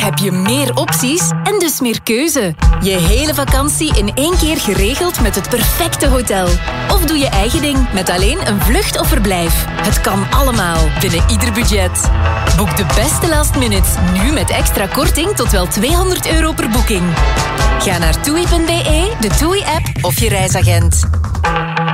heb je meer opties en dus meer keuze. Je hele vakantie in 1 keer geregeld met het perfecte hotel. Of doe je eigen ding met alleen een vlucht of verblijf. Het kan allemaal binnen ieder budget. Boek de beste last minutes nu met extra korting tot wel €200 per boeking. Ga naar toei.be, de TUI-app of je reisagent.